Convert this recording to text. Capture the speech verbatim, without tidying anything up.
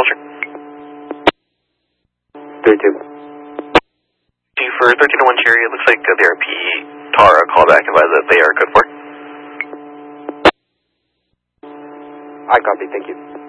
Vulture. three two. two for thirteen oh one Cherry, it looks like uh, the R P Tara callback advised that they are good for. I copy, thank you.